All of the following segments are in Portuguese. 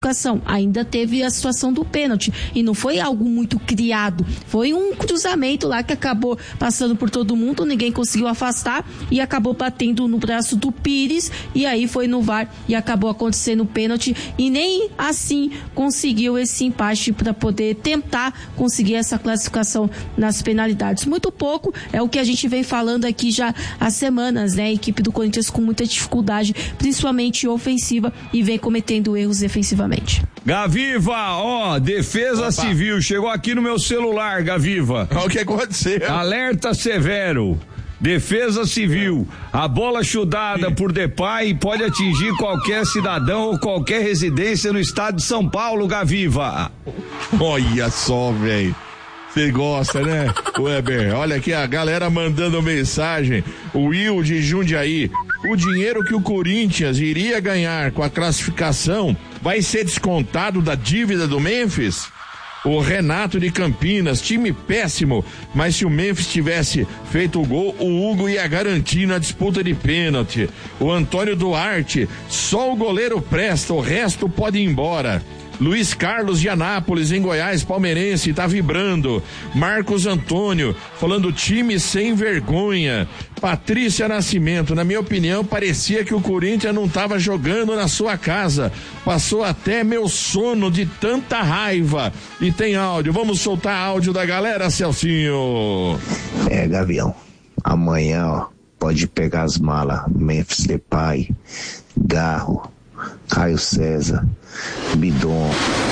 ainda teve a situação do pênalti e não foi algo muito criado, foi um cruzamento lá que acabou passando por todo mundo, ninguém conseguiu afastar e acabou batendo no braço do Pires e aí foi no VAR e acabou acontecendo o pênalti e nem assim conseguiu esse empate para poder tentar conseguir essa classificação nas penalidades. Muito pouco, é o que a gente vem falando aqui já há semanas, né? A equipe do Corinthians com muita dificuldade, principalmente ofensiva, e vem cometendo erros defensivamente. Gaviva, Defesa Opa. Civil, chegou aqui no meu celular, Gaviva. O que aconteceu? Alerta severo. Defesa Civil, a bola chudada por Depay pode atingir qualquer cidadão ou qualquer residência no estado de São Paulo, Gaviva. Olha só, velho. Você gosta, né, Weber? Olha aqui a galera mandando mensagem. O Will de Jundiaí. O dinheiro que o Corinthians iria ganhar com a classificação vai ser descontado da dívida do Memphis? O Renato de Campinas, time péssimo, mas se o Memphis tivesse feito o gol, o Hugo ia garantir na disputa de pênalti. O Antônio Duarte, só o goleiro presta, o resto pode ir embora. Luiz Carlos de Anápolis, em Goiás, palmeirense, tá vibrando. Marcos Antônio, falando time sem vergonha. Patrícia Nascimento, na minha opinião, parecia que o Corinthians não tava jogando na sua casa. Passou até meu sono de tanta raiva. E tem áudio, vamos soltar áudio da galera, Celcinho. Gavião, amanhã, pode pegar as malas, Memphis Depay, Garro, Caio César, Bidon,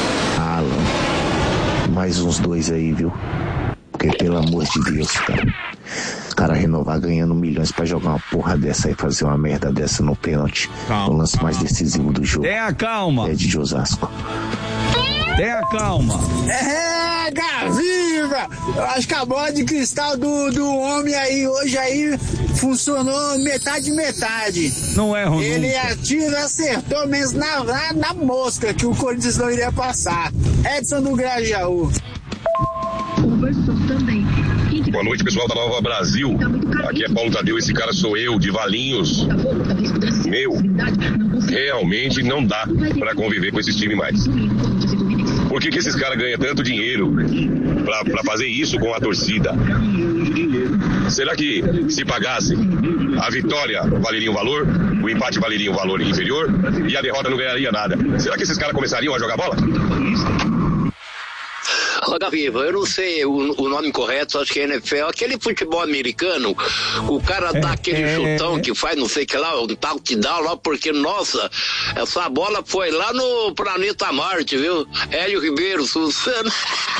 Alan, mais uns 2 aí, viu? Porque pelo amor de Deus, cara renovar ganhando milhões pra jogar uma porra dessa e fazer uma merda dessa no pênalti, no lance mais decisivo do jogo. Tenha calma. De Osasco. Tenha calma. Gaviva! Eu acho que a bola de cristal do homem aí, hoje aí, funcionou metade. Não é, Rondon. Ele atira, acertou mesmo na mosca que o Corinthians não iria passar. Edson do Grajaú. Boa noite, pessoal da Nova Brasil. Aqui é Paulo Tadeu, esse cara sou eu, de Valinhos. Realmente não dá pra conviver com esses times mais. Por que esses caras ganham tanto dinheiro pra fazer isso com a torcida? Será que se pagasse, a vitória valeria um valor, o empate valeria um valor inferior e a derrota não ganharia nada? Será que esses caras começariam a jogar bola? Gaviva, eu não sei o nome correto, acho que é NFL, aquele futebol americano, o cara dá aquele chutão que faz não sei o que lá, um touchdown lá, porque, nossa, essa bola foi lá no planeta Marte, viu? Hélio Ribeiro, Suzano.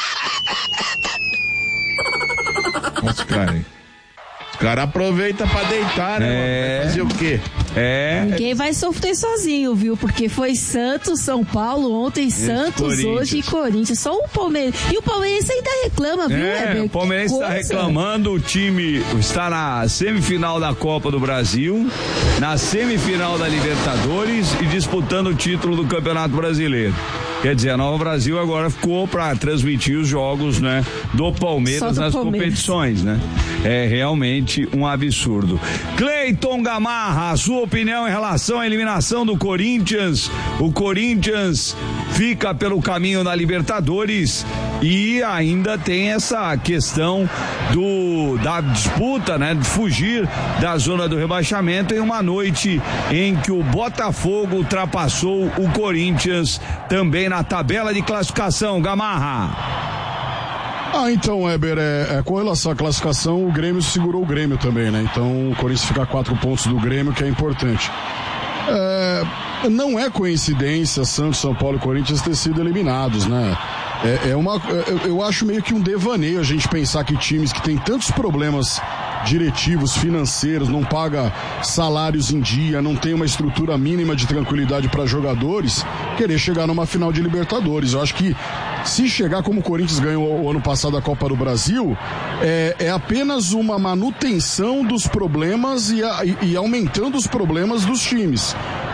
Nossa, cara, hein? O cara aproveita pra deitar, né? Vai fazer o quê? Ninguém vai sofrer sozinho, viu? Porque foi Santos, São Paulo, ontem Santos, hoje e Corinthians. Só o Palmeiras. E o Palmeiras ainda reclama, viu, O Palmeiras está reclamando, o time está na semifinal da Copa do Brasil, na semifinal da Libertadores e disputando o título do Campeonato Brasileiro. Quer dizer, a Nova Brasil agora ficou para transmitir os jogos, né, do Palmeiras nas competições, né? É realmente um absurdo. Cleiton Gamarra, a sua opinião em relação à eliminação do Corinthians? O Corinthians fica pelo caminho da Libertadores e ainda tem essa questão da disputa, né, de fugir da zona do rebaixamento em uma noite em que o Botafogo ultrapassou o Corinthians também na tabela de classificação. Gamarra. Então, Weber, com relação à classificação, o Grêmio segurou o Grêmio também, né? Então o Corinthians fica a 4 pontos do Grêmio, que é importante. Não é coincidência Santos, São Paulo e Corinthians ter sido eliminados, né? Eu acho meio que um devaneio a gente pensar que times que têm tantos problemas diretivos, financeiros, não paga salários em dia, não tem uma estrutura mínima de tranquilidade para jogadores, querer chegar numa final de Libertadores. Eu acho que se chegar como o Corinthians ganhou o ano passado a Copa do Brasil, é apenas uma manutenção dos problemas e aumentando os problemas dos times.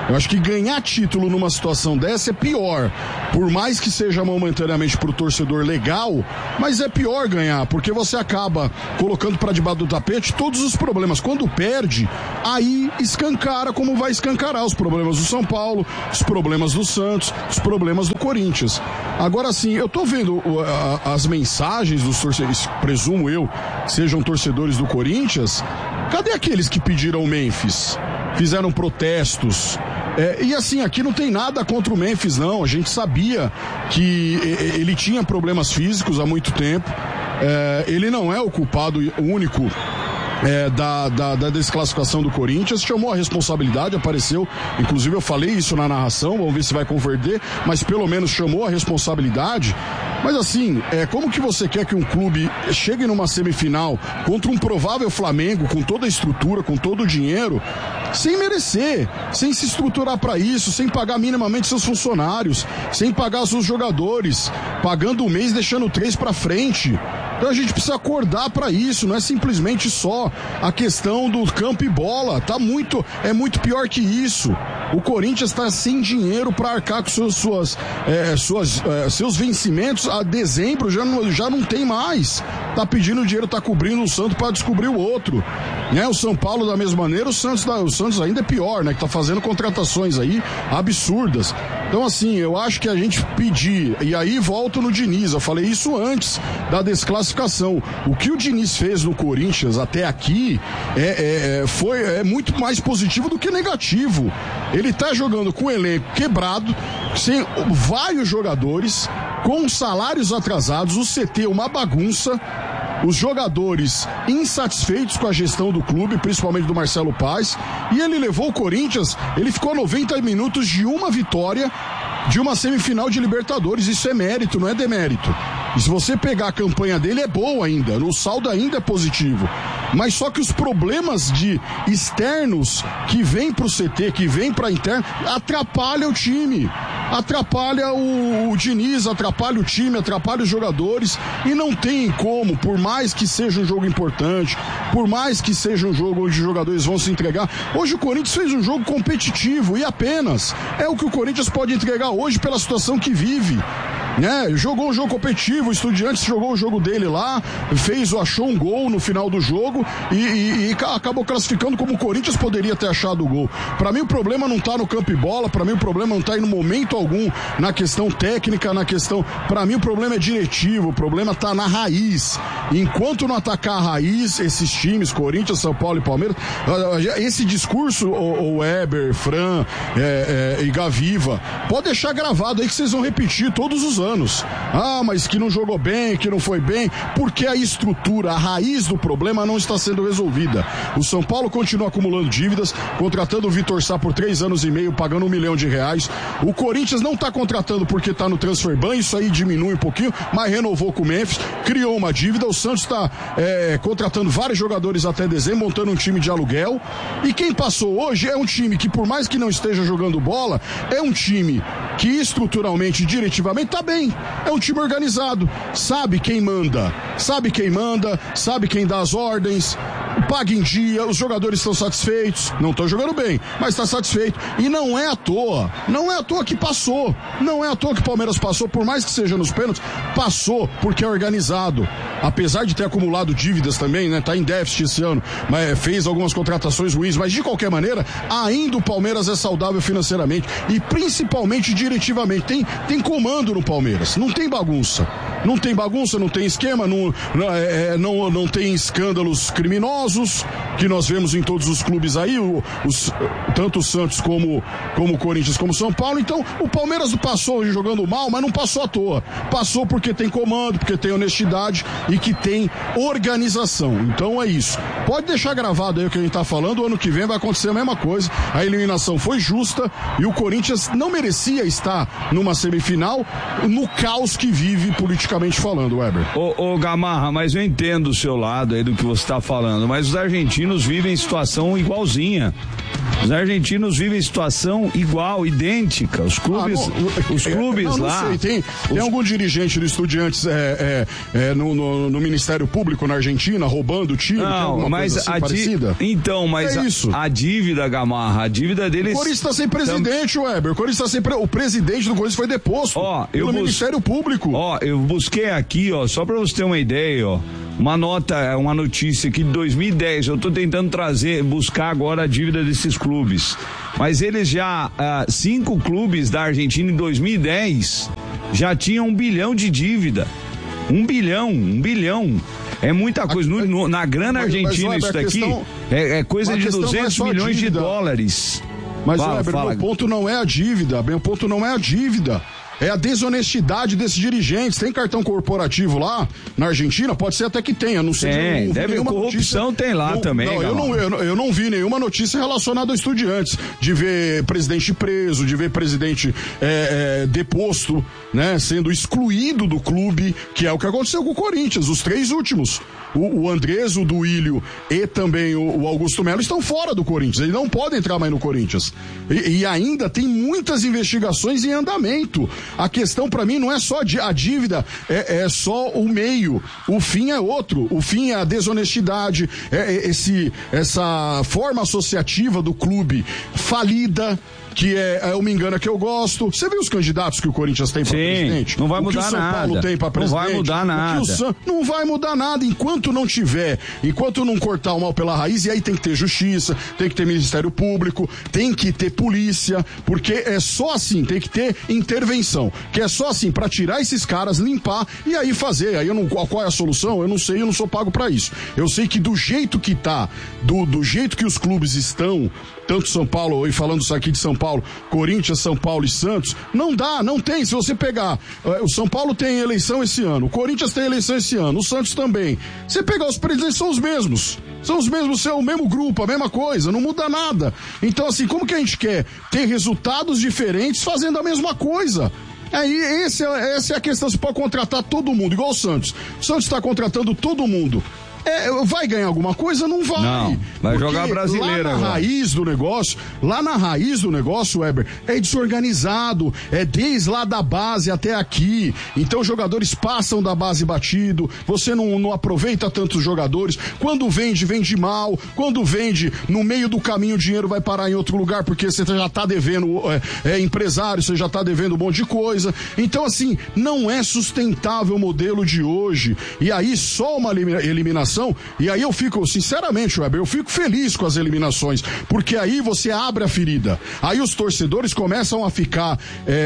Eu acho que ganhar título numa situação dessa é pior. Por mais que seja momentaneamente pro torcedor legal, mas é pior ganhar, porque você acaba colocando para debaixo do tapete todos os problemas. Quando perde, aí escancara como vai escancarar os problemas do São Paulo, os problemas do Santos, os problemas do Corinthians. Agora sim, eu tô vendo as mensagens dos torcedores, presumo eu, sejam torcedores do Corinthians. Cadê aqueles que pediram o Memphis? Fizeram protestos. E assim, aqui não tem nada contra o Memphis, não. A gente sabia que ele tinha problemas físicos há muito tempo. Ele não é o culpado único da desclassificação do Corinthians. Chamou a responsabilidade, apareceu, inclusive eu falei isso na narração, vamos ver se vai converter, mas pelo menos chamou a responsabilidade. Mas assim, como que você quer que um clube chegue numa semifinal contra um provável Flamengo, com toda a estrutura, com todo o dinheiro, sem merecer, sem se estruturar para isso, sem pagar minimamente seus funcionários, sem pagar seus jogadores, pagando um mês, deixando 3 para frente? Então a gente precisa acordar para isso, não é simplesmente só a questão do campo e bola, é muito pior que isso. O Corinthians está sem dinheiro para arcar com seus vencimentos. A dezembro já não tem mais. Tá pedindo dinheiro, tá cobrindo um santo para descobrir o outro. O São Paulo da mesma maneira, o Santos ainda é pior, né? Que tá fazendo contratações aí absurdas. Então assim, eu acho que a gente pedir, e aí volto no Diniz, eu falei isso antes da desclassificação. O que o Diniz fez no Corinthians até aqui é muito mais positivo do que negativo. Ele tá jogando com o elenco quebrado, sem vários jogadores, com salários atrasados, o CT uma bagunça, os jogadores insatisfeitos com a gestão do clube, principalmente do Marcelo Paes, e ele levou o Corinthians, ele ficou 90 minutos de uma vitória de uma semifinal de Libertadores. Isso é mérito, não é demérito. E se você pegar a campanha dele, é boa ainda, o saldo ainda é positivo. Mas só que os problemas de externos que vêm pro CT, que vêm pra interno, atrapalha o time, atrapalha o Diniz, atrapalha o time, atrapalha os jogadores, e não tem como, por mais que seja um jogo importante, por mais que seja um jogo onde os jogadores vão se entregar. Hoje o Corinthians fez um jogo competitivo, e apenas é o que o Corinthians pode entregar hoje pela situação que vive. Jogou um jogo competitivo, o Estudiantes jogou o jogo dele lá, achou um gol no final do jogo e acabou classificando como o Corinthians poderia ter achado o gol. Pra mim o problema não tá no campo e bola, pra mim o problema não tá em momento algum na questão técnica, pra mim o problema é diretivo, o problema tá na raiz. Enquanto não atacar a raiz, esses times, Corinthians, São Paulo e Palmeiras, esse discurso, o Weber, Fran e Gaviva, pode deixar gravado aí que vocês vão repetir todos os anos. Mas que não jogou bem, que não foi bem, porque a estrutura, a raiz do problema não está sendo resolvida. O São Paulo continua acumulando dívidas, contratando o Vitor Sá por 3 anos e meio, pagando R$1 milhão. O Corinthians não está contratando porque está no transfer ban, isso aí diminui um pouquinho, mas renovou com o Memphis, criou uma dívida. O Santos está contratando vários jogadores até dezembro, montando um time de aluguel, e quem passou hoje é um time que, por mais que não esteja jogando bola, é um time que estruturalmente e diretivamente está bem. É um time organizado, sabe quem manda, sabe quem dá as ordens, paga em dia, os jogadores estão satisfeitos, não estão jogando bem, mas está satisfeito, e não é à toa que passou, não é à toa que o Palmeiras passou, por mais que seja nos pênaltis, passou porque é organizado, apesar de ter acumulado dívidas também, né, tá em déficit esse ano, mas fez algumas contratações ruins, mas de qualquer maneira, ainda o Palmeiras é saudável financeiramente, e principalmente diretivamente, tem comando no Palmeiras, não tem bagunça, não tem esquema, não tem escândalos criminosos que nós vemos em todos os clubes aí, tanto o Santos como o Corinthians, como o São Paulo. Então o Palmeiras passou hoje jogando mal, mas não passou à toa, passou porque tem comando, porque tem honestidade e que tem organização. Então é isso, pode deixar gravado aí o que a gente tá falando, o ano que vem vai acontecer a mesma coisa, a eliminação foi justa e o Corinthians não merecia estar numa semifinal no caos que vive politicamente falando, Weber. Ô Gamarra, mas eu entendo o seu lado aí do que você está falando, mas os argentinos vivem situação igualzinha. Os argentinos vivem situação igual, idêntica. Os clubes, não lá. Sei. Tem algum dirigente do Estudiantes no Ministério Público na Argentina roubando o time? Não, mas assim parecida? Então, mas a dívida, Gamarra, a dívida deles. O Corinthians está sem presidente, Weber. O Corinthians está sem. O presidente do Corinthians foi deposto pelo Ministério Público. Eu busquei aqui, só pra você ter uma ideia, uma notícia aqui de 2010. Eu tô tentando buscar agora a dívida desses clubes. Mas eles já, 5 clubes da Argentina em 2010 já tinham 1 bilhão de dívida. 1 bilhão. É muita coisa. Na grana argentina, isso daqui é coisa de 200 milhões de dólares. Mas, Weber, meu ponto não é a dívida. Meu ponto não é a dívida. É a desonestidade desses dirigentes. Tem cartão corporativo lá na Argentina? Pode ser até que tenha, não sei. Deve corrupção, tem lá também. Eu não vi nenhuma notícia relacionada a Estudiantes, de ver presidente preso, de ver presidente deposto, né, sendo excluído do clube, que é o que aconteceu com o Corinthians, os 3 últimos. O Andrés, o Duílio e também o Augusto Melo estão fora do Corinthians, eles não podem entrar mais no Corinthians. E ainda tem muitas investigações em andamento. A questão pra mim não é só a dívida, é só o meio. O fim é outro. O fim é a desonestidade, essa forma associativa do clube falida, que eu me engano, que eu gosto. Você viu os candidatos que o Corinthians tem para presidente? Não vai mudar nada. O que o São Paulo tem para presidente? Não vai mudar nada. Não vai mudar nada enquanto não cortar o mal pela raiz. E aí tem que ter justiça, tem que ter Ministério Público, tem que ter polícia, porque é só assim, tem que ter intervenção, que é só assim para tirar esses caras, limpar e aí fazer. Aí qual é a solução? Eu não sei, eu não sou pago para isso. Eu sei que do jeito que tá, do jeito que os clubes estão, tanto São Paulo, e falando isso aqui de São Paulo, Corinthians, São Paulo e Santos, não dá, não tem. Se você pegar, o São Paulo tem eleição esse ano, o Corinthians tem eleição esse ano, o Santos também. Você pegar os presidentes, são os mesmos, é o mesmo grupo, a mesma coisa, não muda nada. Então assim, como que a gente quer ter resultados diferentes fazendo a mesma coisa? Aí, essa é a questão. Você pode contratar todo mundo, igual o Santos. O Santos está contratando todo mundo. Vai ganhar alguma coisa? Não vai. Não, vai jogar brasileiro lá na raiz do negócio, Weber, é desorganizado, é desde lá da base até aqui. Então os jogadores passam da base batido, você não aproveita tantos jogadores. Quando vende mal. Quando vende, no meio do caminho o dinheiro vai parar em outro lugar, porque você já tá devendo empresário, você já tá devendo um monte de coisa. Então assim, não é sustentável o modelo de hoje. E aí só uma eliminação. E aí eu fico, sinceramente, Weber, eu fico feliz com as eliminações, porque aí você abre a ferida. Aí os torcedores começam a ficar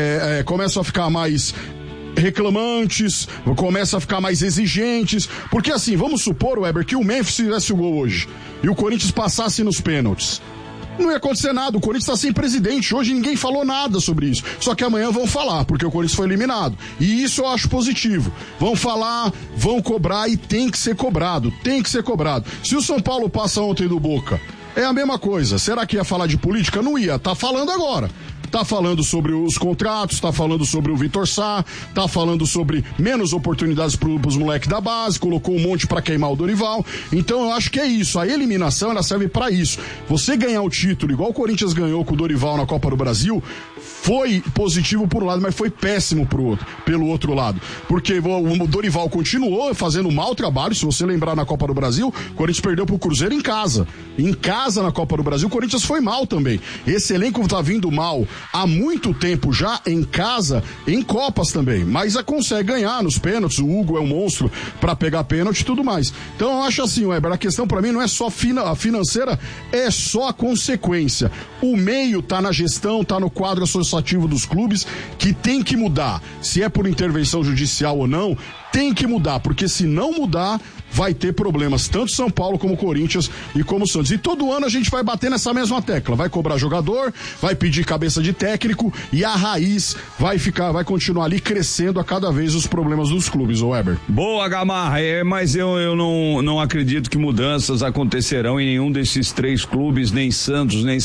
mais reclamantes, começam a ficar mais exigentes, porque assim, vamos supor, Weber, que o Memphis fizesse o gol hoje e o Corinthians passasse nos pênaltis. Não ia acontecer nada, o Corinthians está sem presidente, hoje ninguém falou nada sobre isso, só que amanhã vão falar, porque o Corinthians foi eliminado, e isso eu acho positivo, vão falar, vão cobrar e tem que ser cobrado. Se o São Paulo passa ontem do Boca, é a mesma coisa, será que ia falar de política? Não ia, tá falando agora. Tá falando sobre os contratos, tá falando sobre o Vitor Sá, tá falando sobre menos oportunidades pros moleques da base, colocou um monte pra queimar o Dorival. Então eu acho que é isso, a eliminação ela serve pra isso. Você ganhar o título, igual o Corinthians ganhou com o Dorival na Copa do Brasil, foi positivo por um lado, mas foi péssimo pelo outro lado. Porque o Dorival continuou fazendo um mau trabalho, se você lembrar na Copa do Brasil, o Corinthians perdeu pro Cruzeiro em casa. Em casa na Copa do Brasil, o Corinthians foi mal também. Esse elenco tá vindo mal há muito tempo já em casa, em Copas também, mas consegue ganhar nos pênaltis, o Hugo é um monstro pra pegar pênalti e tudo mais. Então eu acho assim, Weber, a questão pra mim não é só a financeira, é só a consequência. O meio tá na gestão, tá no quadro associativo dos clubes, que tem que mudar. Se é por intervenção judicial ou não, tem que mudar, porque se não mudar, vai ter problemas, tanto São Paulo como Corinthians e como Santos. E todo ano a gente vai bater nessa mesma tecla, vai cobrar jogador, vai pedir cabeça de técnico e a raiz vai continuar ali crescendo a cada vez os problemas dos clubes, Weber. Boa, Gamarra, mas eu não acredito que mudanças acontecerão em nenhum desses 3 clubes, nem Santos, nem São Paulo.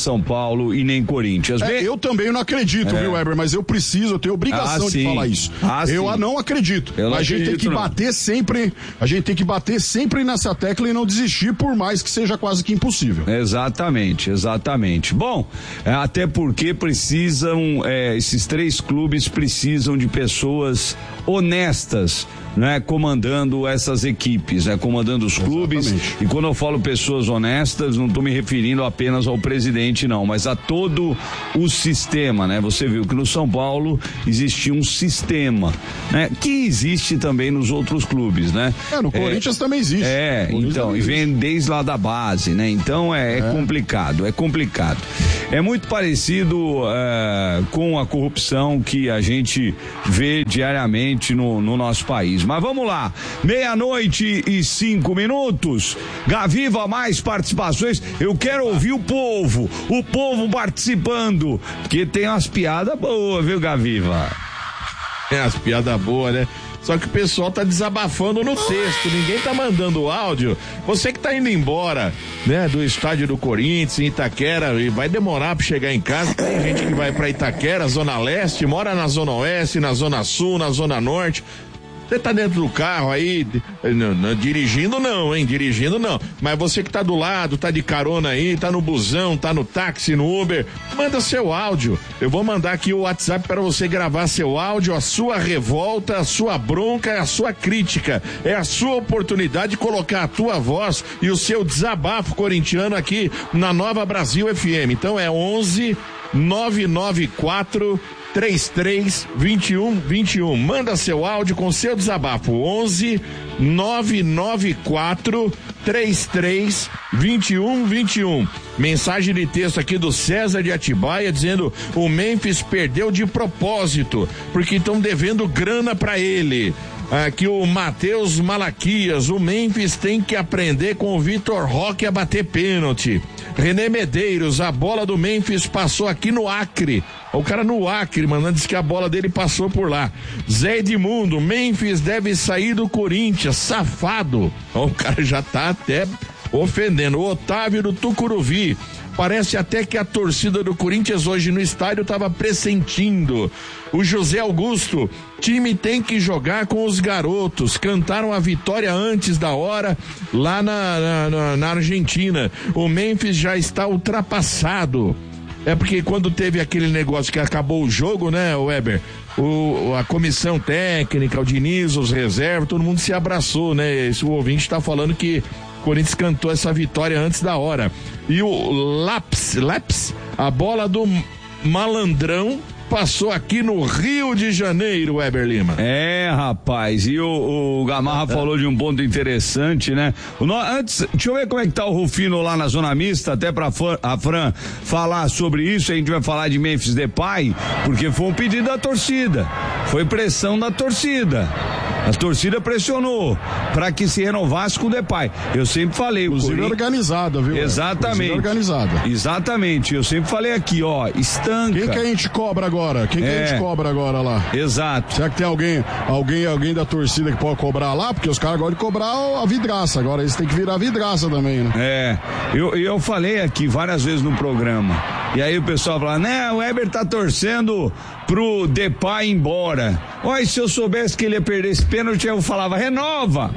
Paulo e nem Corinthians. Eu também não acredito, viu, Weber? Mas eu tenho obrigação de falar isso. Eu não acredito. A gente tem que bater sempre nessa tecla e não desistir, por mais que seja quase que impossível. Exatamente. Bom, até porque esses 3 clubes precisam de pessoas honestas, né, comandando essas equipes, né, comandando os clubes. Exatamente. E quando eu falo pessoas honestas, não estou me referindo apenas ao presidente, não, mas a todo o sistema, né? Você viu que no São Paulo existia um sistema, né, que existe também nos outros clubes, né? No Corinthians também existe. Então, e vem desde lá da base, né? Então é complicado. É muito parecido com a corrupção que a gente vê diariamente no nosso país. Mas vamos lá, 12:05. Gaviva, mais participações. Eu quero ouvir o povo participando, porque tem umas piadas boas, viu, Gaviva? As piadas boas, né? Só que o pessoal tá desabafando no texto, ninguém tá mandando áudio. Você que tá indo embora, né, do estádio do Corinthians, em Itaquera, e vai demorar pra chegar em casa. Tem gente que vai pra Itaquera, Zona Leste, mora na Zona Oeste, na Zona Sul, na Zona Norte. Você tá dentro do carro aí, dirigindo não. Mas você que tá do lado, tá de carona aí, tá no busão, tá no táxi, no Uber, manda seu áudio. Eu vou mandar aqui o WhatsApp para você gravar seu áudio, a sua revolta, a sua bronca, a sua crítica. É a sua oportunidade de colocar a tua voz e o seu desabafo corintiano aqui na Nova Brasil FM. Então é 11-994 33-21-21. Manda seu áudio com seu desabafo. 11-994 33-21-21. Mensagem de texto aqui do César de Atibaia dizendo: o Memphis perdeu de propósito porque estão devendo grana pra ele. Aqui o Matheus Malaquias: o Memphis tem que aprender com o Vitor Roque a bater pênalti. René Medeiros: a bola do Memphis passou aqui no Acre. O cara no Acre, mano, diz que a bola dele passou por lá. Zé Edmundo: Memphis deve sair do Corinthians, safado. O cara já tá até ofendendo. O Otávio do Tucuruvi: parece até que a torcida do Corinthians hoje no estádio estava pressentindo. O José Augusto: time tem que jogar com os garotos, cantaram a vitória antes da hora lá na Argentina. O Memphis já está ultrapassado. É porque quando teve aquele negócio que acabou o jogo, né, Weber? A comissão técnica, o Diniz, os reservas, todo mundo se abraçou, né? O ouvinte está falando que o Corinthians cantou essa vitória antes da hora. E o Laps, a bola do Malandrão passou aqui no Rio de Janeiro, Weber Lima. Rapaz, e o Gamarra falou de um ponto interessante, né? Antes, deixa eu ver como é que tá o Rufino lá na Zona Mista, até pra a Fran falar sobre isso. A gente vai falar de Memphis Depay, porque foi um pedido da torcida, foi pressão da torcida. A torcida pressionou para que se renovasse com o Depay. Eu sempre falei. Inclusive organizada, viu? Exatamente. Organizada. Exatamente. Eu sempre falei aqui, estanca. Quem que a gente cobra agora? Quem que a gente cobra agora lá? Exato. Será que tem alguém da torcida que pode cobrar lá? Porque os caras gostam de cobrar a vidraça. Agora eles têm que virar vidraça também, né? Eu falei aqui várias vezes no programa. E aí o pessoal fala, né, o Weber tá torcendo pro Depay ir embora. Olha, se eu soubesse que ele ia perder esse pênalti, eu falava, renova!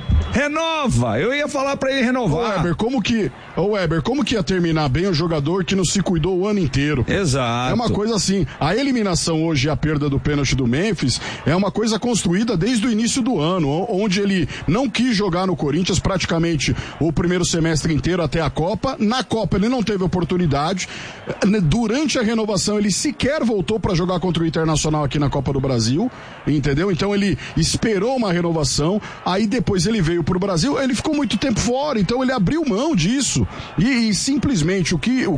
Eu ia falar pra ele renovar. Weber, como que ia terminar bem o jogador que não se cuidou o ano inteiro? Exato. É uma coisa assim, a eliminação hoje e a perda do pênalti do Memphis é uma coisa construída desde o início do ano, onde ele não quis jogar no Corinthians praticamente o primeiro semestre inteiro até a Copa. Na Copa ele não teve oportunidade. Durante a renovação ele sequer voltou para jogar contra o Internacional aqui na Copa do Brasil, entendeu? Então ele esperou uma renovação, aí depois ele veio pro Brasil, ele ficou muito tempo fora, então ele abriu mão disso e simplesmente o que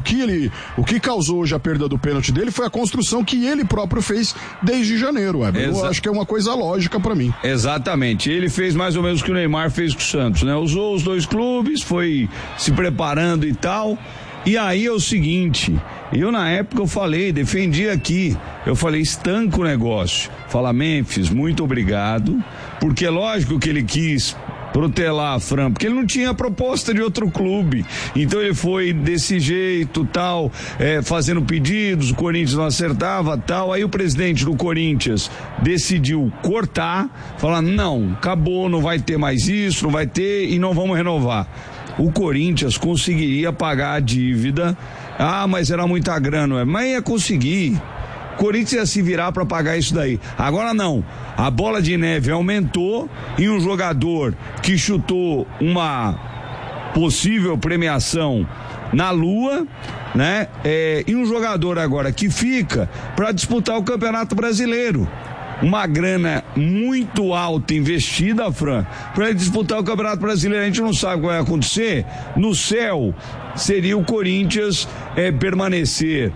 causou hoje a perda do pênalti dele foi a construção que ele próprio fez desde janeiro, Weber. Eu acho que é uma coisa lógica pra mim. Exatamente, ele fez mais ou menos o que o Neymar fez com o Santos, né? Usou os dois clubes, foi se preparando e tal. E aí é o seguinte, eu na época eu falei, defendi aqui, eu falei, estanca o negócio. Fala, Memphis, muito obrigado, porque é lógico que ele quis protelar, Fran, porque ele não tinha proposta de outro clube. Então ele foi desse jeito, tal, fazendo pedidos, o Corinthians não acertava, tal. Aí o presidente do Corinthians decidiu cortar, falar, não, acabou, não vai ter mais isso, não vai ter e não vamos renovar. O Corinthians conseguiria pagar a dívida, mas era muita grana, mas ia conseguir. O Corinthians ia se virar para pagar isso daí. Agora não, a bola de neve aumentou e um jogador que chutou uma possível premiação na Lua, né? E um jogador agora que fica para disputar o Campeonato Brasileiro. Uma grana muito alta investida, Fran, para ele disputar o Campeonato Brasileiro. A gente não sabe o que vai acontecer. No céu seria o Corinthians permanecer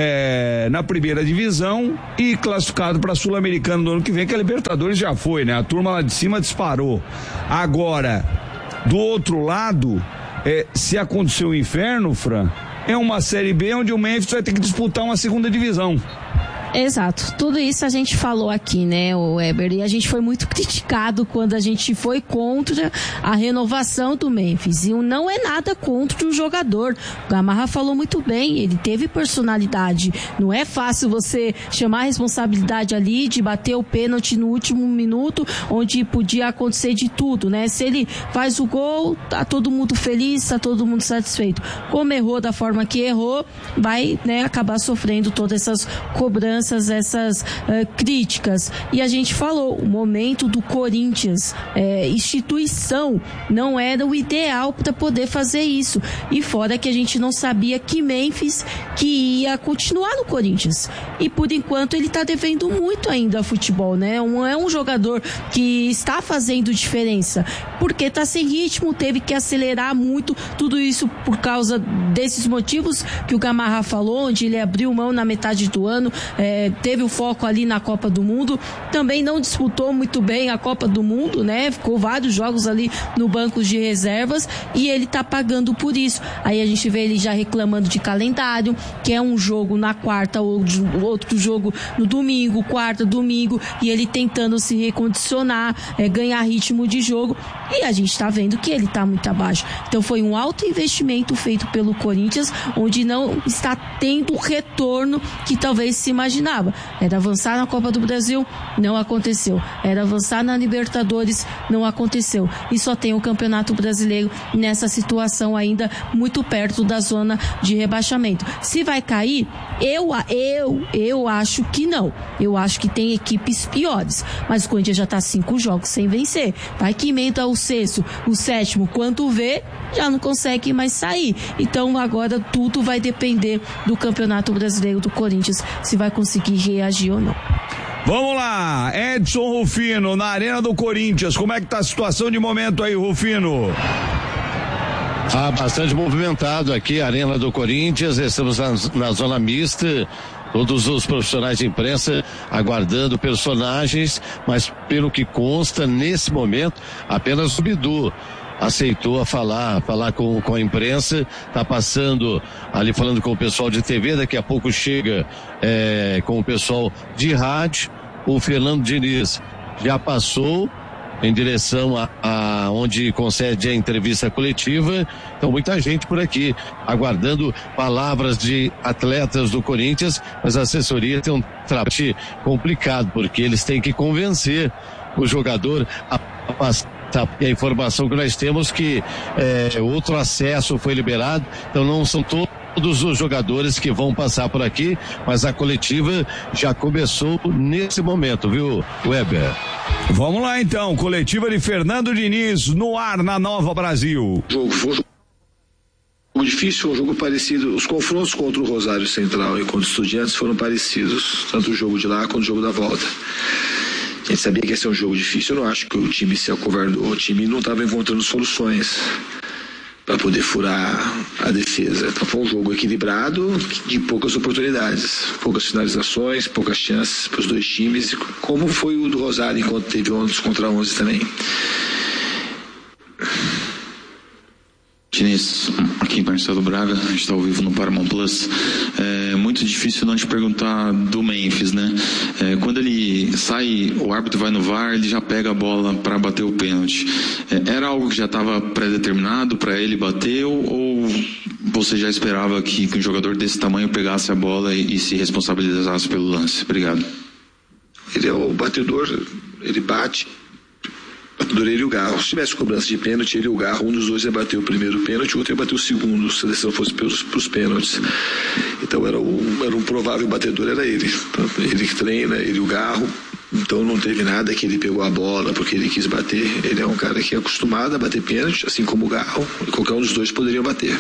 na primeira divisão e classificado para a Sul-Americana do ano que vem, que a Libertadores já foi, né? A turma lá de cima disparou. Agora, do outro lado, se acontecer o inferno, Fran, é uma Série B onde o Memphis vai ter que disputar uma segunda divisão. Exato, tudo isso a gente falou aqui, né, o Weber, e a gente foi muito criticado quando a gente foi contra a renovação do Memphis, e não é nada contra o jogador. O Gamarra falou muito bem, ele teve personalidade, não é fácil você chamar a responsabilidade ali de bater o pênalti no último minuto, onde podia acontecer de tudo, né? Se ele faz o gol, tá todo mundo feliz, tá todo mundo satisfeito. Como errou da forma que errou, vai, né, acabar sofrendo todas essas cobranças, essas críticas. E a gente falou, o momento do Corinthians, instituição, não era o ideal para poder fazer isso. E fora que a gente não sabia que Memphis que ia continuar no Corinthians. E por enquanto ele está devendo muito ainda ao futebol, né? É um jogador que está fazendo diferença, porque está sem ritmo, teve que acelerar muito, tudo isso por causa desses motivos que o Gamarra falou, onde ele abriu mão na metade do ano, teve o foco ali na Copa do Mundo, também não disputou muito bem a Copa do Mundo, né? Ficou vários jogos ali no banco de reservas e ele tá pagando por isso. Aí a gente vê ele já reclamando de calendário, que é um jogo na quarta, ou outro jogo no domingo, quarta, domingo, e ele tentando se recondicionar, ganhar ritmo de jogo, e a gente tá vendo que ele tá muito abaixo. Então foi um alto investimento feito pelo Corinthians, onde não está tendo o retorno que talvez se imaginava. Era avançar na Copa do Brasil, não aconteceu. Era avançar na Libertadores, não aconteceu. E só tem o Campeonato Brasileiro nessa situação ainda muito perto da zona de rebaixamento. Se vai cair, eu acho que não. Eu acho que tem equipes piores. Mas o Corinthians já está 5 jogos sem vencer. Vai que emenda o sexto, o sétimo, quando vê, já não consegue mais sair. Então agora tudo vai depender do Campeonato Brasileiro do Corinthians, se vai conseguir reagir ou não. Vamos lá, Edson Rufino, na Arena do Corinthians, como é que tá a situação de momento aí, Rufino? Bastante movimentado aqui, a Arena do Corinthians, estamos na zona mista, todos os profissionais de imprensa aguardando personagens, mas pelo que consta, nesse momento, apenas o Bidu aceitou falar com a imprensa, tá passando ali falando com o pessoal de TV, daqui a pouco chega com o pessoal de rádio. O Fernando Diniz já passou em direção a onde concede a entrevista coletiva. Então muita gente por aqui aguardando palavras de atletas do Corinthians, mas a assessoria tem um trabalho complicado, porque eles têm que convencer o jogador a passar. E a informação que nós temos que outro acesso foi liberado, então não são todos os jogadores que vão passar por aqui, mas a coletiva já começou nesse momento, viu, Weber? Vamos lá então, coletiva de Fernando Diniz no ar na Nova Brasil. Foi um jogo difícil, um jogo parecido. Os confrontos contra o Rosário Central e contra os Estudiantes foram parecidos, tanto o jogo de lá quanto o jogo da volta. A gente sabia que ia ser um jogo difícil. Eu não acho que o time se acovardou. O time não estava encontrando soluções para poder furar a defesa. Então foi um jogo equilibrado, de poucas oportunidades, poucas finalizações, poucas chances para os dois times, como foi o do Rosário, enquanto teve 11 contra 11 também. Diniz, aqui Marcelo Braga, a gente está ao vivo no Paramount Plus. É muito difícil não te perguntar do Memphis, né? Quando ele sai, o árbitro vai no VAR, ele já pega a bola para bater o pênalti. Era algo que já estava pré-determinado para ele bater ou você já esperava que um jogador desse tamanho pegasse a bola e se responsabilizasse pelo lance? Obrigado. Ele é o batedor, ele bate. Ele e o Garro. Se tivesse cobrança de pênalti, ele e o Garro, um dos dois ia bater o primeiro pênalti, o outro ia bater o segundo, se a decisão fosse para os pênaltis. Então era um provável batedor, era ele. Ele que treina, ele e o Garro. Então não teve nada que ele pegou a bola porque ele quis bater. Ele é um cara que é acostumado a bater pênalti, assim como o Garro, e qualquer um dos dois poderiam bater.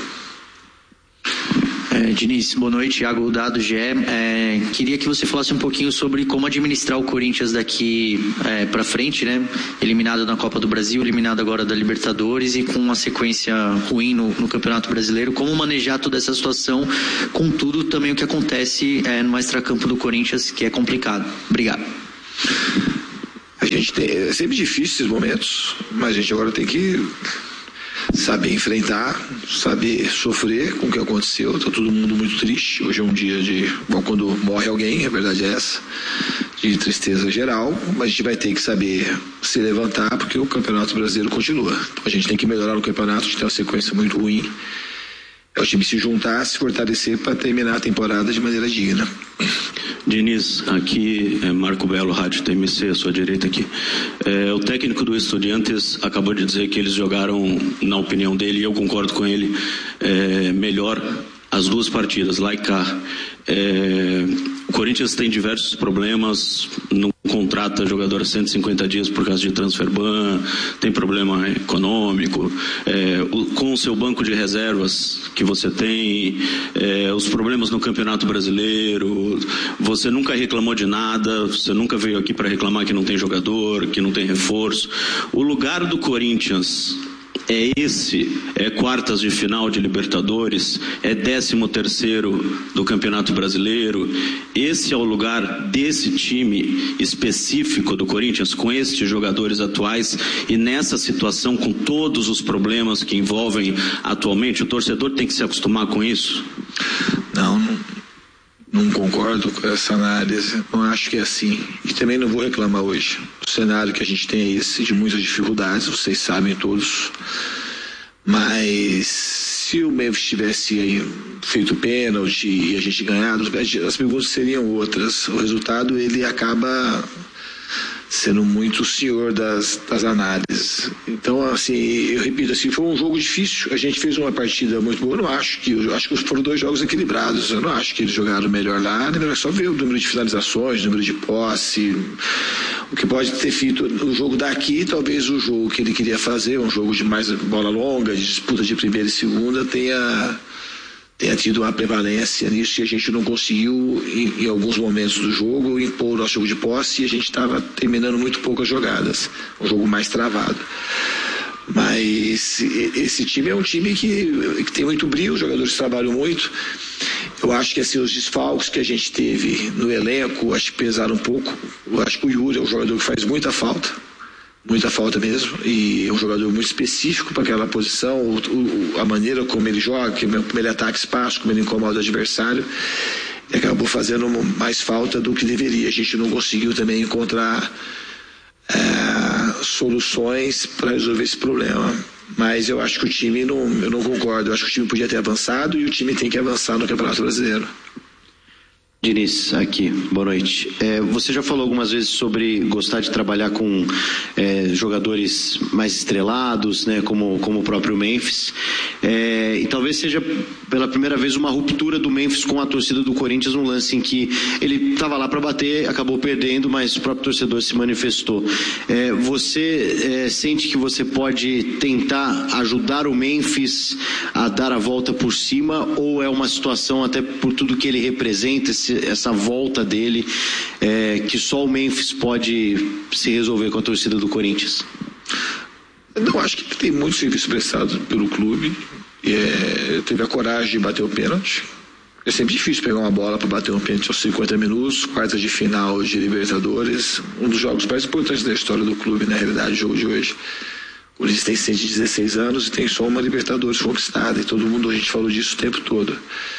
Diniz, boa noite, Thiago Dado, GE. Queria que você falasse um pouquinho sobre como administrar o Corinthians daqui para frente, né? Eliminado na Copa do Brasil, eliminado agora da Libertadores e com uma sequência ruim no Campeonato Brasileiro. Como manejar toda essa situação, com tudo também o que acontece no extracampo do Corinthians, que é complicado. Obrigado. A gente é sempre difícil esses momentos, mas a gente agora tem que saber enfrentar, saber sofrer com o que aconteceu. Está todo mundo muito triste. Hoje é um dia bom, quando morre alguém, a verdade é essa, de tristeza geral, mas a gente vai ter que saber se levantar porque o Campeonato Brasileiro continua. Então a gente tem que melhorar no campeonato, a gente tem uma sequência muito ruim. É o time se juntar, se fortalecer para terminar a temporada de maneira digna. Diniz, aqui é Marco Belo, Rádio TMC, à sua direita aqui. O técnico do Estudiantes acabou de dizer que eles jogaram, na opinião dele, e eu concordo com ele, melhor as duas partidas, lá e cá. O Corinthians tem diversos problemas, não contrata jogador a 150 dias por causa de transfer ban, tem problema econômico, com o seu banco de reservas que você tem, os problemas no Campeonato Brasileiro, você nunca reclamou de nada, você nunca veio aqui para reclamar que não tem jogador, que não tem reforço. O lugar do Corinthians é quartas de final de Libertadores, é 13º do Campeonato Brasileiro. Esse é o lugar desse time específico do Corinthians, com estes jogadores atuais e nessa situação, com todos os que envolvem atualmente. O torcedor tem que se acostumar com isso? Não concordo com essa análise, não acho que é assim. E também não vou reclamar hoje. O cenário que a gente tem é esse, de muitas dificuldades, vocês sabem todos. Mas se o Memphis tivesse aí feito pênalti e a gente ganhado, as perguntas seriam outras. O resultado, ele acaba sendo muito o senhor das análises. Então, assim, eu repito, assim, foi um jogo difícil. A gente fez uma partida muito boa. Eu acho que foram 2 jogos equilibrados. Eu não acho que eles jogaram melhor lá. É só ver o número de finalizações, o número de posse. O que pode ter feito o jogo daqui, talvez o jogo que ele queria fazer, um jogo de mais bola longa, de disputa de primeira e segunda, tenha tido uma prevalência nisso e a gente não conseguiu, em alguns momentos do jogo, impor o nosso jogo de posse e a gente estava terminando muito poucas jogadas, um jogo mais travado. Mas esse time é um time que tem muito brilho, os jogadores trabalham muito. Eu acho que assim, os desfalques que a gente teve no elenco, acho que pesaram um pouco. Eu acho que o Yuri é um jogador que faz muita falta mesmo, e é um jogador muito específico para aquela posição, a maneira como ele joga, como ele ataca espaço, como ele incomoda o adversário, e acabou fazendo mais falta do que deveria. A gente não conseguiu também encontrar soluções para resolver esse problema. Mas eu acho que o time, eu não concordo, eu acho que o time podia ter avançado e o time tem que avançar no Campeonato Brasileiro. Diniz, aqui, boa noite. Você já falou algumas vezes sobre gostar de trabalhar com jogadores mais estrelados, né, como o próprio Memphis. E talvez seja pela primeira vez uma ruptura do Memphis com a torcida do Corinthians, um lance em que ele estava lá para bater, acabou perdendo, mas o próprio torcedor se manifestou. Você sente que você pode tentar ajudar o Memphis a dar a volta por cima, ou é uma situação, até por tudo que ele representa, essa volta dele, que só o Memphis pode se resolver com a torcida do Corinthians? Eu não acho que tem muito serviço prestado pelo clube. Teve a coragem de bater o pênalti. É sempre difícil pegar uma bola para bater um pênalti aos 50 minutos, quartas de final de Libertadores, um dos jogos mais importantes da história do clube, na realidade, o jogo de hoje. O Corinthians tem 116 anos e tem só uma Libertadores conquistada, e todo mundo, a gente falou disso o tempo todo.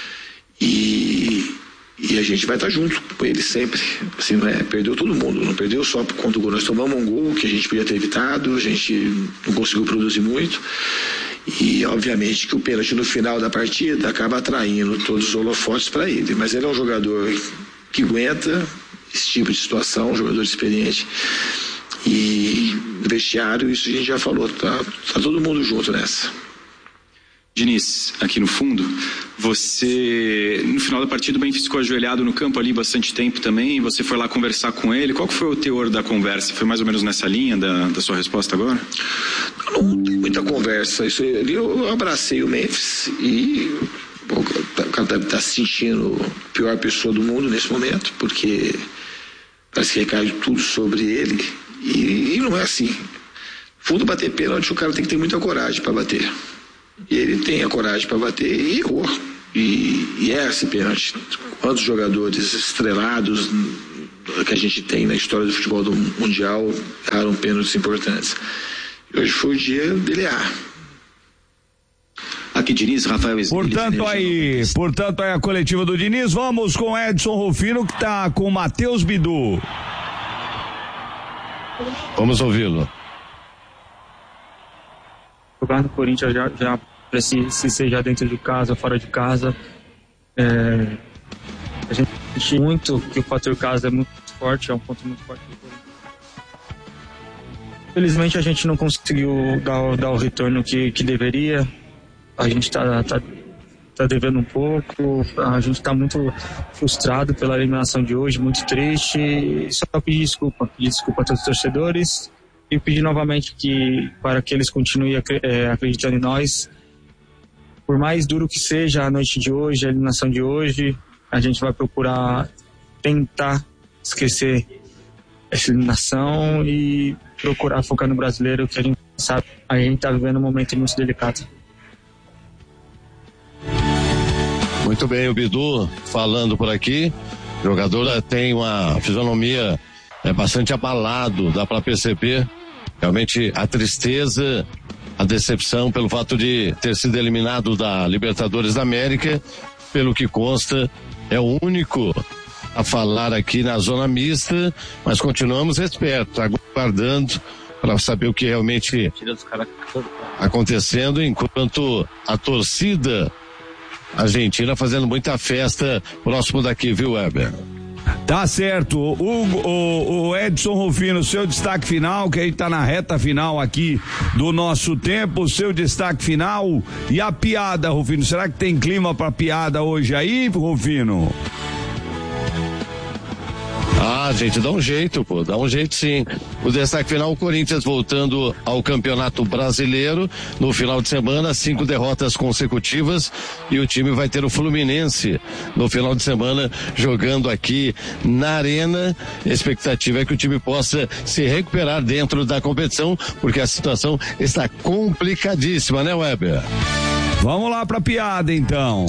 E a gente vai estar junto com ele sempre. Assim, perdeu todo mundo, não perdeu só por conta do gol. Nós tomamos um gol que a gente podia ter evitado, a gente não conseguiu produzir muito. E obviamente que o pênalti no final da partida acaba atraindo todos os holofotes para ele. Mas ele é um jogador que aguenta esse tipo de situação, um jogador experiente. E no vestiário, isso a gente já falou, tá todo mundo junto nessa. Diniz, aqui no fundo, você, no final da partida, o Memphis ficou ajoelhado no campo ali bastante tempo também, você foi lá conversar com ele, qual que foi o teor da conversa? Foi mais ou menos nessa linha da sua resposta agora? Não tem muita conversa, isso ali eu abracei o Memphis e o cara tá se sentindo a pior pessoa do mundo nesse momento, porque parece que recai tudo sobre ele, e não é assim. Fundo, bater pênalti, o cara tem que ter muita coragem para bater. E ele tem a coragem para bater e errou. E é esse pênalti. Quantos jogadores estrelados que a gente tem na história do futebol do mundial erraram pênaltis importantes. E hoje foi o dia dele errar. Aqui, Diniz, Rafael. Portanto aí a coletiva do Diniz. Vamos com Edson Rufino, que está com o Matheus Bidu. Vamos ouvi-lo. Jogar no Corinthians já se seja dentro de casa ou fora de casa, a gente sente muito que o fator casa é muito forte, é um ponto muito forte do Corinthians. Infelizmente a gente não conseguiu dar o retorno que deveria. A gente tá devendo um pouco, a gente está muito frustrado pela eliminação de hoje, muito triste. Só pedir desculpa a todos os torcedores e pedir novamente para que eles continuem acreditando em nós. Por mais duro que seja a noite de hoje, a eliminação de hoje, a gente vai procurar tentar esquecer essa eliminação e procurar focar no brasileiro, que a gente sabe, a gente está vivendo um momento muito delicado. Muito bem, o Bidu falando por aqui. O jogador tem uma fisionomia bastante abalado, dá para perceber realmente a tristeza, a decepção pelo fato de ter sido eliminado da Libertadores da América. Pelo que consta, é o único a falar aqui na zona mista, mas continuamos espertos, aguardando para saber o que realmente acontecendo, enquanto a torcida argentina fazendo muita festa próximo daqui, viu, Weber? Tá certo. O Edson Rufino, seu destaque final, que a gente tá na reta final aqui do nosso tempo, seu destaque final e a piada, Rufino. Será que tem clima pra piada hoje aí, Rufino? Ah, gente, dá um jeito, dá um jeito sim. O destaque final, o Corinthians voltando ao Campeonato Brasileiro no final de semana, 5 derrotas consecutivas, e o time vai ter o Fluminense no final de semana jogando aqui na Arena. A expectativa é que o time possa se recuperar dentro da competição, porque a situação está complicadíssima, né, Weber? Vamos lá pra piada, então.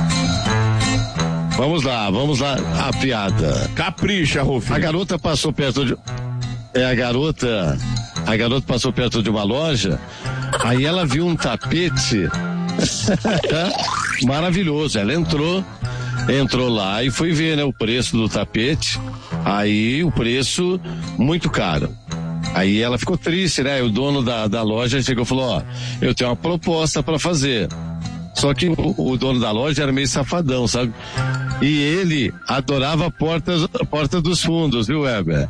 Vamos lá, a piada. Capricha, Rufino. A garota passou perto de... A garota passou perto de uma loja, aí ela viu um tapete maravilhoso. Ela entrou lá e foi ver, né, o preço do tapete. Aí o preço muito caro. Aí ela ficou triste, né? O dono da loja chegou e falou: ó, eu tenho uma proposta para fazer. Só que o dono da loja era meio safadão, sabe? E ele adorava a porta dos fundos, viu, Weber?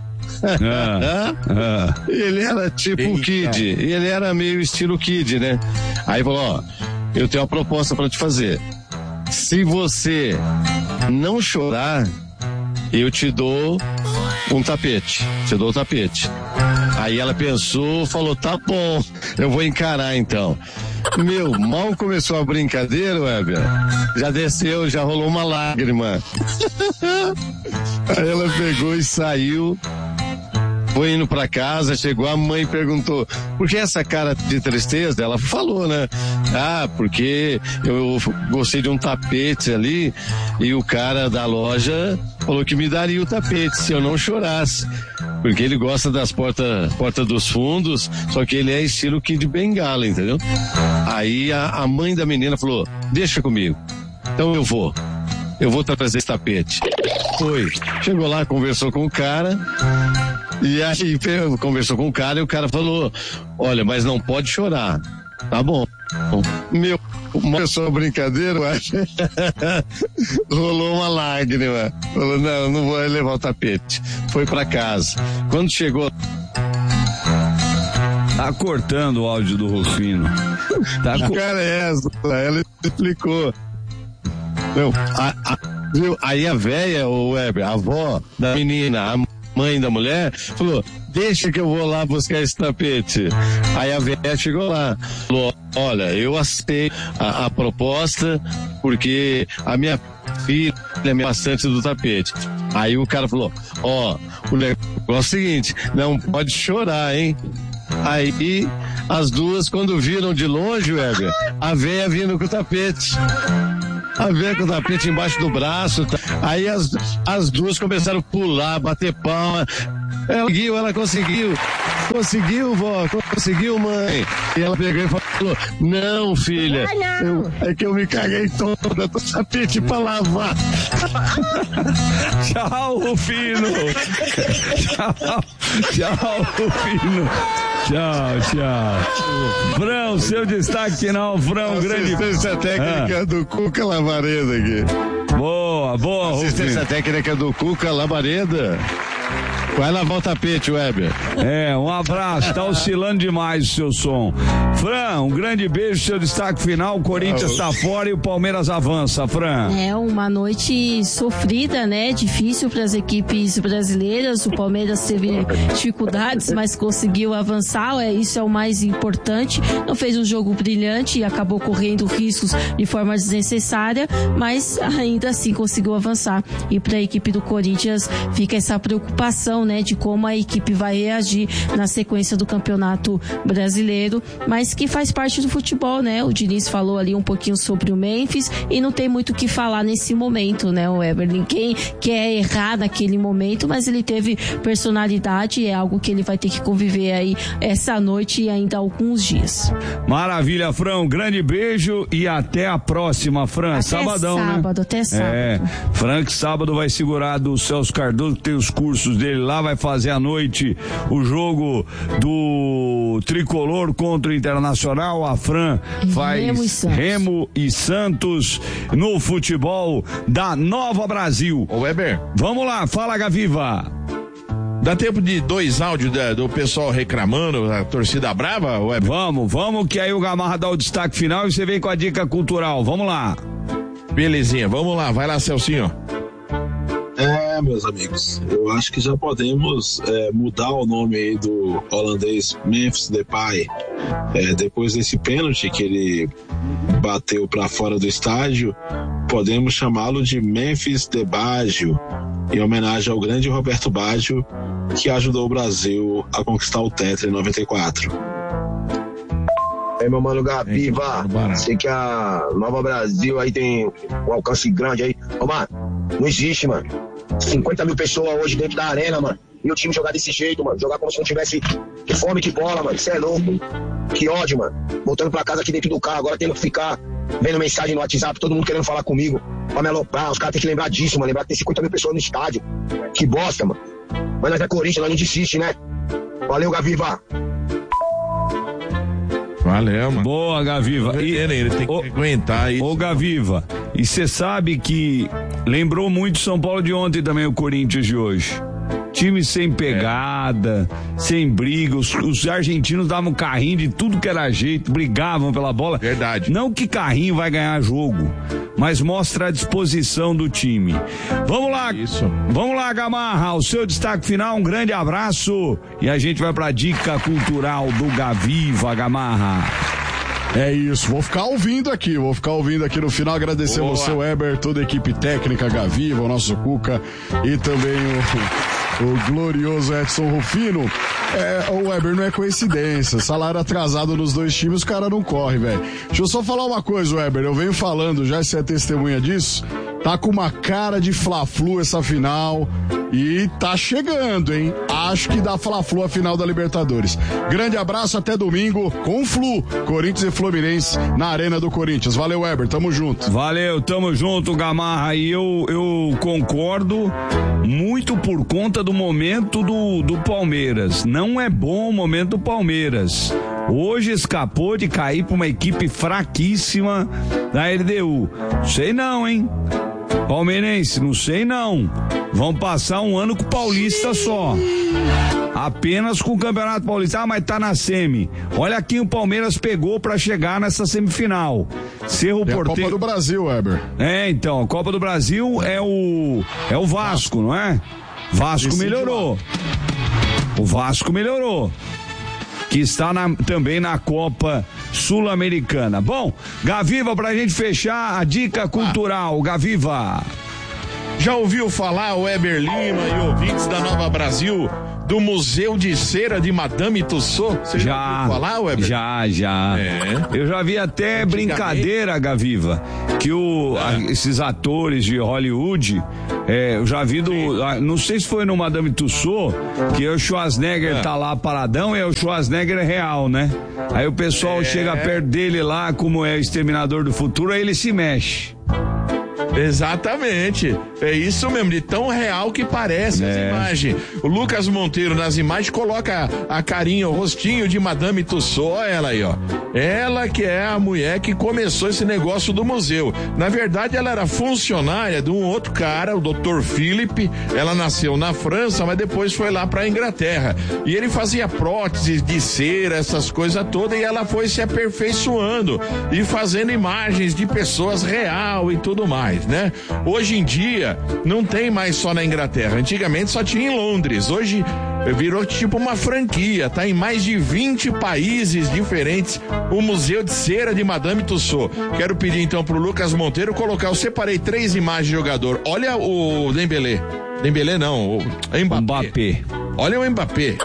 Ele era tipo um Kid, ele era meio estilo Kid, né? Aí falou: ó, eu tenho uma proposta pra te fazer. Se você não chorar, eu te dou um tapete. Te dou o tapete. Aí ela pensou, falou: tá bom, eu vou encarar então. Meu, mal começou a brincadeira, Weber, já desceu, já rolou uma lágrima. Aí ela pegou e saiu, foi indo pra casa, chegou, a mãe perguntou: por que essa cara de tristeza? Ela falou, né? Ah, porque eu gostei de um tapete ali e o cara da loja falou que me daria o tapete se eu não chorasse. Porque ele gosta das porta dos fundos, só que ele é estilo Kid Bengala, entendeu? Aí a mãe da menina falou, deixa comigo. Então eu vou trazer esse tapete. Foi. Chegou lá, conversou com o cara, e aí conversou com o cara, e o cara falou, olha, mas não pode chorar. Tá bom. Meu, começou a brincadeira, rolou uma lágrima. Falou, não vou levar o tapete. Foi pra casa. Quando chegou... Tá cortando o áudio do Rufino. Cara, essa, ela explicou. Não, viu? Aí a véia, o Weber, a avó da menina, a mãe da mulher, falou, deixa que eu vou lá buscar esse tapete. Aí a véia chegou lá, falou, olha, eu aceitei a proposta porque a minha filha é bastante do tapete. Aí o cara falou, o negócio é o seguinte, não pode chorar, hein? Aí as duas, quando viram de longe, Weber, a véia vindo com o tapete. A ver com o tapete embaixo do braço, aí as duas começaram a pular, bater palma. Ela conseguiu, vó, conseguiu, mãe. E ela pegou e falou, não, filha, é que eu me caguei toda, tô tapete pra lavar. Tchau, Rufino. Tchau, Rufino. Tchau. Frão, seu destaque final, Frão, grande... Assistência técnica do Cuca Lavareda aqui. Boa, assistência técnica do Cuca Lavareda. Vai lavar o tapete, Weber. Um abraço, tá oscilando demais o seu som. Fran, um grande beijo, seu destaque final, o Corinthians tá fora e o Palmeiras avança, Fran. Uma noite sofrida, né, difícil para as equipes brasileiras, o Palmeiras teve dificuldades, mas conseguiu avançar, isso é o mais importante, não fez um jogo brilhante e acabou correndo riscos de forma desnecessária, mas ainda assim conseguiu avançar, e para a equipe do Corinthians fica essa preocupação, né, de como a equipe vai reagir na sequência do Campeonato Brasileiro, mas que faz parte do futebol, né? O Diniz falou ali um pouquinho sobre o Memphis e não tem muito o que falar nesse momento, né, o Weber? Ninguém quer errar naquele momento, mas ele teve personalidade, é algo que ele vai ter que conviver aí essa noite e ainda alguns dias. Maravilha, Fran, um grande beijo e até a próxima, Fran. Sabadão, sábado, né? Até sábado. Frank sábado vai segurar do Celso Cardoso, que tem os cursos dele lá, vai fazer à noite o jogo do Tricolor contra o Internacional. A Fran faz Remo e Santos no futebol da Nova Brasil. Ô Weber, vamos lá, fala, Gaviva. Dá tempo de 2 áudios do pessoal reclamando, a torcida brava, Weber? Vamos, que aí o Gamarra dá o destaque final e você vem com a dica cultural. Vamos lá. Belezinha, vamos lá, vai lá, Celcinho. Meus amigos, eu acho que já podemos mudar o nome aí do holandês Memphis Depay. Depois desse pênalti que ele bateu para fora do estádio, podemos chamá-lo de Memphis de Baggio, em homenagem ao grande Roberto Baggio, que ajudou o Brasil a conquistar o Tetra em 94. Meu mano Gaviva, sei que a Nova Brasil aí tem um alcance grande aí. Ô, mano, não existe, mano. 50 mil pessoas hoje dentro da arena, mano. E o time jogar desse jeito, mano. Jogar como se não tivesse fome de bola, mano. Isso é louco. Que ódio, mano. Voltando pra casa aqui dentro do carro, agora tendo que ficar vendo mensagem no WhatsApp, todo mundo querendo falar comigo. Pra me aloprar, os caras têm que lembrar disso, mano. Lembrar que tem 50 mil pessoas no estádio. Que bosta, mano. Mas nós é Corinthians, nós não desiste, né? Valeu, Gaviva. Valeu, mano. Boa, Gaviva. Ele tem que aguentar isso. Ô, Gaviva, e você sabe que lembrou muito São Paulo de ontem também, o Corinthians de hoje. Time sem pegada, sem briga, os argentinos davam carrinho de tudo que era jeito, brigavam pela bola. Verdade. Não que carrinho vai ganhar jogo, mas mostra a disposição do time. Vamos lá, vamos lá, Gamarra, o seu destaque final, um grande abraço e a gente vai pra dica cultural do Gaviva, Gamarra. É isso, vou ficar ouvindo aqui no final, agradecer você, Weber, toda a equipe técnica, Gaviva, o nosso Cuca e também o glorioso Edson Rufino. O Weber, não é coincidência, salário atrasado nos dois times, os caras não correm, velho. Deixa eu só falar uma coisa, Weber, eu venho falando já, você é testemunha disso, tá com uma cara de Fla-Flu essa final, E tá chegando, hein? Acho que dá Fla-Flu a final da Libertadores. Grande abraço, até domingo com Flu, Corinthians e Fluminense na Arena do Corinthians. Valeu, Weber, tamo junto. Valeu, tamo junto, Gamarra. E eu concordo muito por conta do momento do Palmeiras. Não é bom o momento do Palmeiras. Hoje escapou de cair pra uma equipe fraquíssima da LDU. Sei não, hein? Palmeirense, não sei não. Vão passar um ano com o Paulista só. Apenas com o Campeonato Paulista. Ah, mas tá na semi. Olha quem o Palmeiras pegou pra chegar nessa semifinal. Cerro Porteño. A Copa do Brasil, Weber. Então, a Copa do Brasil é o Vasco, não é? Vasco melhorou. O Vasco melhorou. Que está também na Copa Sul-Americana. Bom, Gaviva, pra gente fechar a dica cultural. Gaviva. Já ouviu falar, Weber Lima e ouvintes da Nova Brasil, do Museu de Cera de Madame Tussauds? Você já ouviu falar, Weber? Já. Eu já vi até brincadeira, Gaviva, que esses atores de Hollywood, eu já vi não sei se foi no Madame Tussauds, que o Schwarzenegger tá lá paradão e é o Schwarzenegger real, né? Aí o pessoal chega perto dele lá, como é o Exterminador do Futuro, aí ele se mexe. Exatamente, é isso mesmo, de tão real que parece as imagens. O Lucas Monteiro nas imagens coloca a carinha, o rostinho de Madame Tussauds, olha ela aí, ó. Ela que é a mulher que começou esse negócio do museu. Na verdade, ela era funcionária de um outro cara, o Dr. Philippe. Ela nasceu na França, mas depois foi lá pra Inglaterra. E ele fazia próteses de cera, essas coisas todas, e ela foi se aperfeiçoando e fazendo imagens de pessoas real e tudo mais, né? Hoje em dia, não tem mais só na Inglaterra. Antigamente só tinha em Londres. Hoje virou tipo uma franquia, tá em mais de 20 países diferentes o Museu de Cera de Madame Tussauds. Quero pedir então pro Lucas Monteiro colocar, eu separei 3 imagens de jogador. Olha o Dembélé. Dembélé não, o Mbappé. Olha o Mbappé.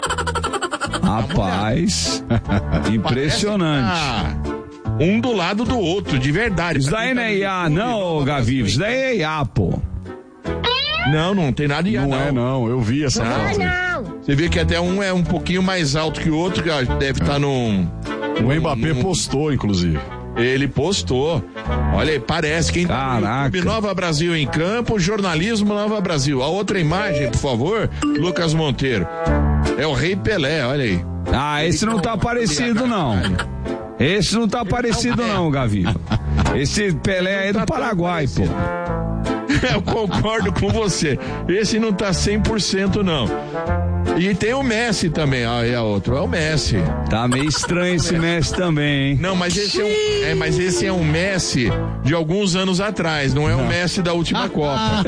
Rapaz, impressionante. Um do lado do outro, de verdade. Isso daí não é IA, não, Gaviva. Isso daí é IA, pô. Não tem nada de IA, não. Não é, não. Eu vi essa foto. Você vê que até um é um pouquinho mais alto que o outro, que deve estar num... O Mbappé postou, inclusive. Ele postou. Olha aí, parece quem tá no YouTube Nova Brasil em Campo, jornalismo Nova Brasil. A outra imagem, por favor, Lucas Monteiro. É o Rei Pelé, olha aí. Esse não tá parecido, não. Esse não tá parecido, não, Gaviva. Esse Pelé aí é do Paraguai, pô. Eu concordo com você. Esse não tá 100% não. E tem o Messi também, é outro, é o Messi. Tá meio estranho esse Messi também, hein? Não, mas esse é um Messi de alguns anos atrás, não é o Messi da última Copa.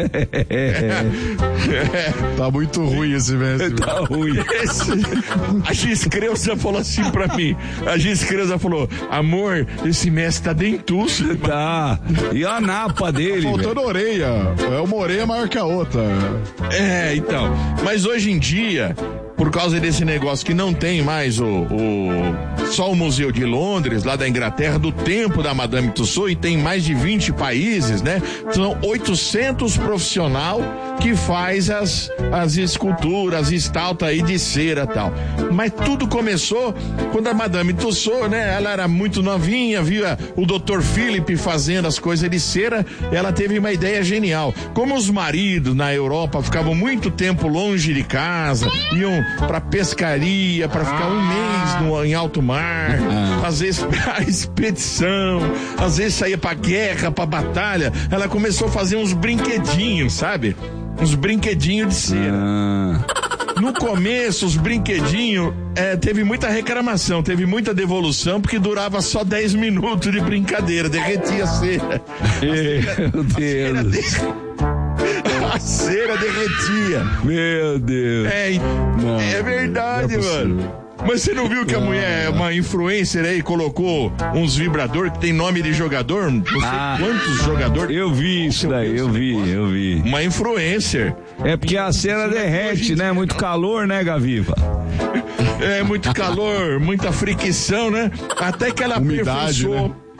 Tá muito ruim esse Messi. Tá ruim. A Giz Creuza falou assim pra mim, a Giz Creuza falou, amor, esse Messi tá dentuço. Tá, e a napa dele, faltando orelha, uma orelha maior que a outra. Então, mas hoje em dia, por causa desse negócio que não tem mais só o Museu de Londres, lá da Inglaterra, do tempo da Madame Tussauds, e tem mais de 20 países, né? São 800 profissional que faz as esculturas, estátuas aí de cera e tal. Mas tudo começou quando a Madame Tussauds, né? Ela era muito novinha, via o Dr. Philippe fazendo as coisas de cera, ela teve uma ideia genial. Como os maridos na Europa ficavam muito tempo longe de casa, iam pra pescaria, pra ficar um mês em alto mar, às vezes pra expedição, às vezes saía pra guerra, pra batalha, ela começou a fazer uns brinquedinhos, sabe? Uns brinquedinhos de cera. No começo, os brinquedinhos, teve muita reclamação, teve muita devolução, porque durava só 10 minutos de brincadeira, derretia a cera. Meu Deus. A cera derretia. Meu Deus. É verdade, mano. Mas você não viu que a mulher, uma influencer aí, colocou uns vibrador que tem nome de jogador? Não sei quantos jogadores. Eu vi isso daí, eu vi. Uma influencer. É porque a cera derrete, né? Muito calor, né, Gaviva? Muito calor, muita fricção, né? Até que ela aperfeiçoou. Né?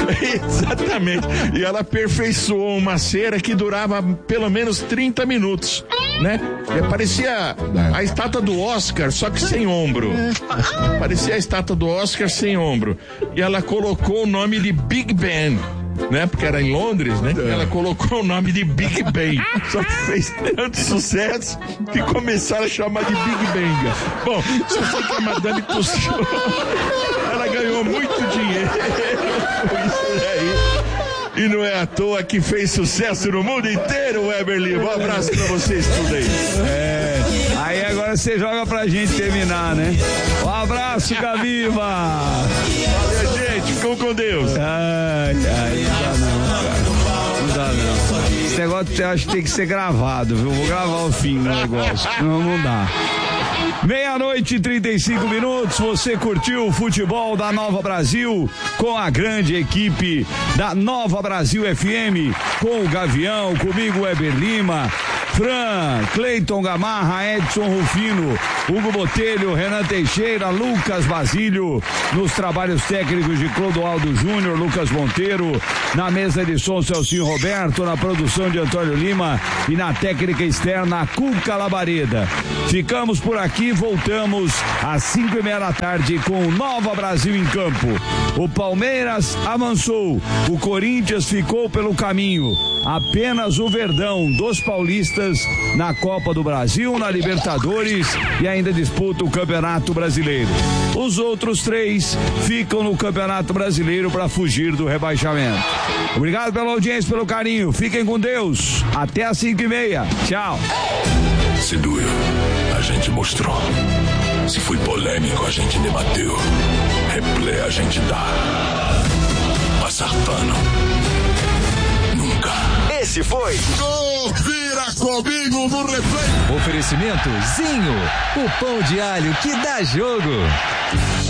Exatamente. E ela aperfeiçoou uma cera que durava pelo menos 30 minutos, né? E parecia a estátua do Oscar, só que sem ombro. Parecia a estátua do Oscar sem ombro. E ela colocou o nome de Big Ben, né? Porque era em Londres, né? Ela colocou o nome de Big Ben. Só que fez tanto sucesso que começaram a chamar de Big Benga. Bom, só sei que a Madame Tussauds, ela ganhou muito dinheiro com isso aí. E não é à toa que fez sucesso no mundo inteiro, Weber Lima. Um abraço pra vocês tudo aí. Aí agora você joga pra gente terminar, né? Um abraço, Gaviva! Valeu, gente. Ficou com Deus. Ai, não dá não, cara. Não dá não. Esse negócio eu acho que tem que ser gravado, viu? Vou gravar o fim do negócio. Não dá. 12:35. Você curtiu o futebol da Nova Brasil com a grande equipe da Nova Brasil FM, com o Gavião, comigo Weber Lima, Fran, Cleiton Gamarra, Edson Rufino, Hugo Botelho, Renan Teixeira, Lucas Basílio, nos trabalhos técnicos de Clodoaldo Júnior, Lucas Monteiro, na mesa de som Celcinho Roberto, na produção de Antônio Lima e na técnica externa Cuca Labareda. Ficamos por aqui, voltamos às 5:30 da tarde com Nova Brasil em campo. O Palmeiras avançou, o Corinthians ficou pelo caminho. Apenas o Verdão dos paulistas na Copa do Brasil, na Libertadores e ainda disputa o Campeonato Brasileiro. Os outros 3 ficam no Campeonato Brasileiro para fugir do rebaixamento. Obrigado pela audiência, pelo carinho. Fiquem com Deus. Até às 5:30. Tchau. Se doeu, a gente mostrou. Se foi polêmico, a gente debateu. Replay a gente dá. Passar pano. Nunca. Esse foi Confira comigo no replay. Oferecimento Zinho, o pão de alho que dá jogo.